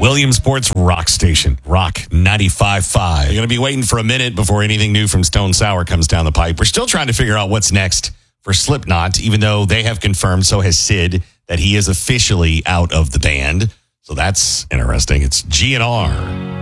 Williamsport's rock station, Rock 95.5. You're going to be waiting for a minute before anything new from Stone Sour comes down the pipe. We're still trying to figure out what's next for Slipknot, even though they have confirmed, so has Sid, that he is officially out of the band. So that's interesting. It's GNR.